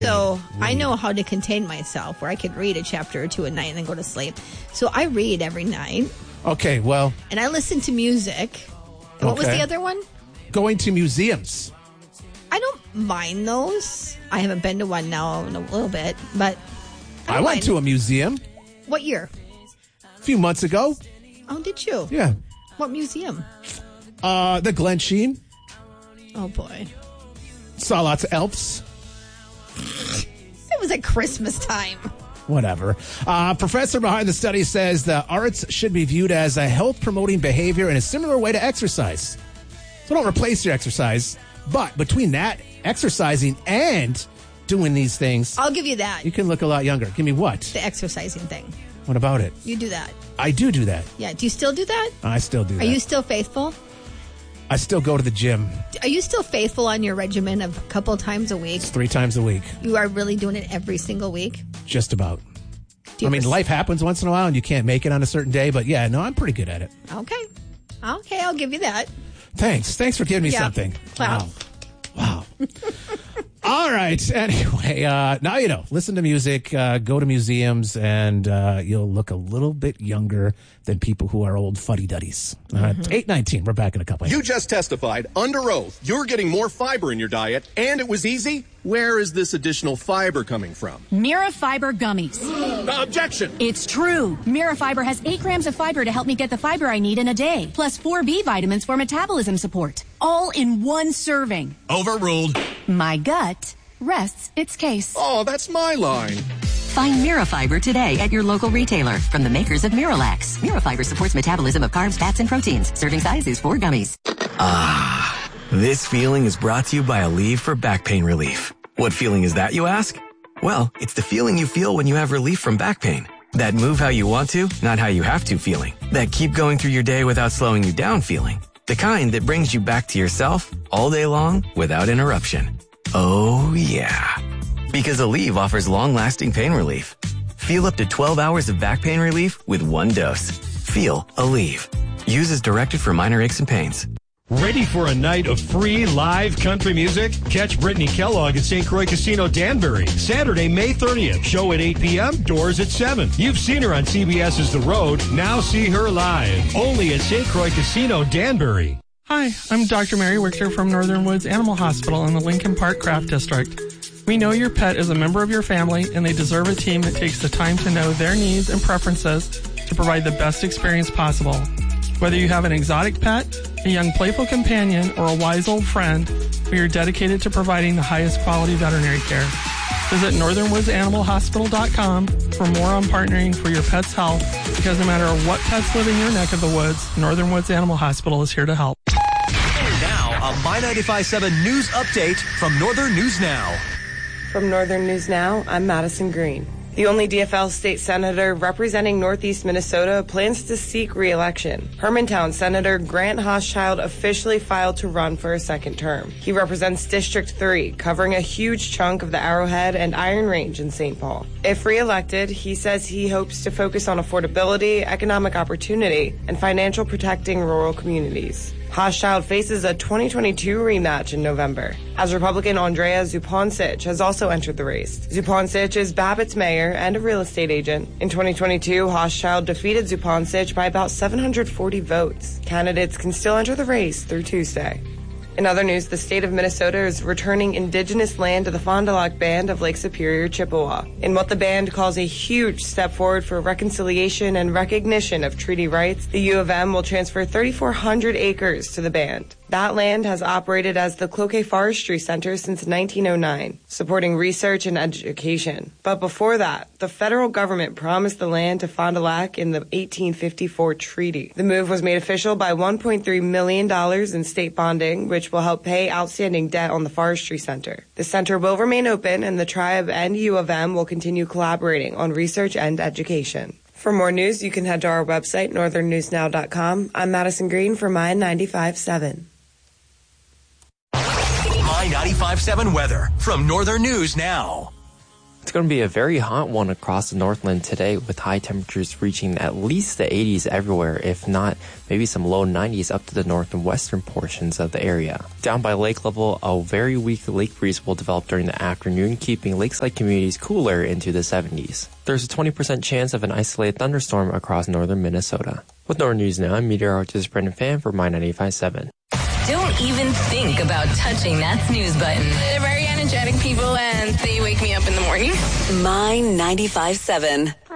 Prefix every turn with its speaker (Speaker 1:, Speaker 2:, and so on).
Speaker 1: So I know how to contain myself, where I could read a chapter or two a night and then go to sleep. So I read every night.
Speaker 2: Okay, well.
Speaker 1: And I listen to music. And what was the other one?
Speaker 2: Going to museums.
Speaker 1: I don't mind those. I haven't been to one now in a little bit, but
Speaker 2: I went to a museum.
Speaker 1: What year?
Speaker 2: A few months ago.
Speaker 1: Oh, did you?
Speaker 2: Yeah.
Speaker 1: What museum?
Speaker 2: The Glen Sheen.
Speaker 1: Oh, boy.
Speaker 2: Saw lots of elves.
Speaker 1: It was at Christmas time.
Speaker 2: Whatever. Professor behind the study says the arts should be viewed as a health-promoting behavior in a similar way to exercise. So don't replace your exercise. But between that, exercising and doing these things...
Speaker 1: I'll give you that.
Speaker 2: You can look a lot younger. Give me what?
Speaker 1: The exercising thing.
Speaker 2: What about it?
Speaker 1: You do that.
Speaker 2: I do that.
Speaker 1: Yeah. Do you still do that?
Speaker 2: I still do that.
Speaker 1: Are you still faithful?
Speaker 2: I still go to the gym.
Speaker 1: Are you still faithful on your regimen of a couple times a week?
Speaker 2: It's 3 times a week.
Speaker 1: You are really doing it every single week?
Speaker 2: Just about. I mean, life happens once in a while and you can't make it on a certain day, but yeah, no, I'm pretty good at it.
Speaker 1: Okay, I'll give you that.
Speaker 2: Thanks for giving me something.
Speaker 1: Wow.
Speaker 2: All right. Anyway, now you know. Listen to music, go to museums, and you'll look a little bit younger than people who are old fuddy-duddies. 8:19. We're back in a couple.
Speaker 3: You just testified under oath you're getting more fiber in your diet, and it was easy. Where is this additional fiber coming from?
Speaker 4: Mirafiber gummies.
Speaker 3: Objection!
Speaker 4: It's true. Mirafiber has 8 grams of fiber to help me get the fiber I need in a day, plus 4 B vitamins for metabolism support. All in one serving.
Speaker 3: Overruled.
Speaker 4: My gut rests its case.
Speaker 3: Oh, that's my line.
Speaker 5: Find Mirafiber today at your local retailer from the makers of Miralax. Mirafiber supports metabolism of carbs, fats, and proteins. Serving size is 4 gummies.
Speaker 6: This feeling is brought to you by Aleve for back pain relief. What feeling is that, you ask? Well, it's the feeling you feel when you have relief from back pain. That move how you want to, not how you have to feeling. That keep going through your day without slowing you down feeling. The kind that brings you back to yourself all day long without interruption. Oh, yeah. Because Aleve offers long-lasting pain relief. Feel up to 12 hours of back pain relief with 1 dose. Feel Aleve. Use as directed for minor aches and pains.
Speaker 7: Ready for a night of free live country music? Catch Brittany Kellogg at St. Croix Casino Danbury, Saturday, May 30th. Show at 8 p.m., doors at 7. You've seen her on CBS's The Road. Now see her live. Only at St. Croix Casino Danbury.
Speaker 8: Hi, I'm Dr. Mary Wichter from Northern Woods Animal Hospital in the Lincoln Park Craft District. We know your pet is a member of your family, and they deserve a team that takes the time to know their needs and preferences to provide the best experience possible. Whether you have an exotic pet, a young playful companion, or a wise old friend, we are dedicated to providing the highest quality veterinary care. Visit northernwoodsanimalhospital.com for more on partnering for your pet's health, because no matter what pets live in your neck of the woods, Northern Woods Animal Hospital is here to help.
Speaker 9: And now, a My 95.7 News Update from Northern News Now.
Speaker 10: From Northern News Now, I'm Madison Green. The only DFL state senator representing Northeast Minnesota plans to seek re-election. Hermantown Senator Grant Hochschild officially filed to run for a second term. He represents District 3, covering a huge chunk of the Arrowhead and Iron Range in St. Paul. If re-elected, he says he hopes to focus on affordability, economic opportunity, and financial protecting rural communities. Hochschild faces a 2022 rematch in November, as Republican Andrea Zupancic has also entered the race. Zupancic is Babbitt's mayor and a real estate agent. In 2022, Hochschild defeated Zupancic by about 740 votes. Candidates can still enter the race through Tuesday. In other news, the state of Minnesota is returning indigenous land to the Fond du Lac Band of Lake Superior, Chippewa, in what the band calls a huge step forward for reconciliation and recognition of treaty rights. The U of M will transfer 3,400 acres to the band. That land has operated as the Cloquet Forestry Center since 1909, supporting research and education. But before that, the federal government promised the land to Fond du Lac in the 1854 treaty. The move was made official by $1.3 million in state bonding, which will help pay outstanding debt on the Forestry Center. The center will remain open, and the tribe and U of M will continue collaborating on research and education. For more news, you can head to our website, northernnewsnow.com. I'm Madison Green for My 95.7.
Speaker 9: My 95.7 weather from Northern News Now.
Speaker 11: It's going to be a very hot one across the Northland today, with high temperatures reaching at least the 80s everywhere, if not maybe some low 90s up to the north and western portions of the area. Down by lake level, a very weak lake breeze will develop during the afternoon, keeping lakeside communities cooler into the 70s. There's a 20% chance of an isolated thunderstorm across northern Minnesota. With Northern News Now, I'm meteorologist Brendan Fan for My 95.7.
Speaker 12: Don't even think about touching that snooze button.
Speaker 13: They're very energetic people and they wake me up in the morning.
Speaker 12: My 95.7.